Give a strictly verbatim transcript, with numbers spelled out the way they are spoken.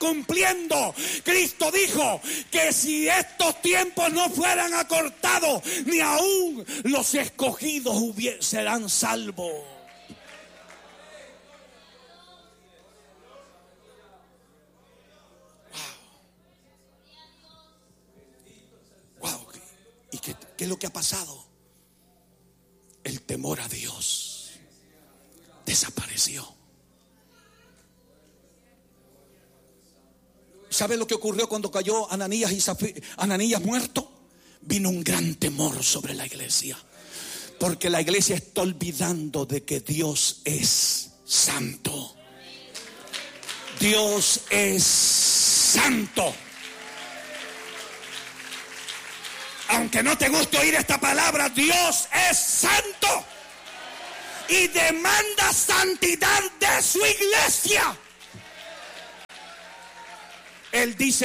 cumpliendo. Cristo dijo que si estos tiempos no fueran acortados, ni aún los escogidos hubier- serán salvos. Wow. Wow. ¿Y qué, qué es lo que ha pasado? El temor a Dios desapareció. ¿Sabe lo que ocurrió cuando cayó Ananías y Zafira, Ananías muerto? Vino un gran temor sobre la iglesia, porque la iglesia está olvidando de que Dios es santo. Dios es santo. Aunque no te guste oír esta palabra, Dios es santo y demanda santidad de su iglesia. Él dice